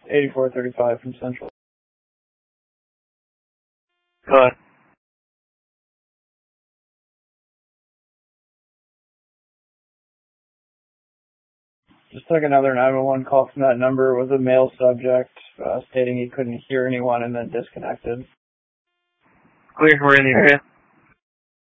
8435 from Central. Go ahead. Just took another 911 call from that number. It was a male subject stating he couldn't hear anyone and then disconnected. Clear, we're in the area.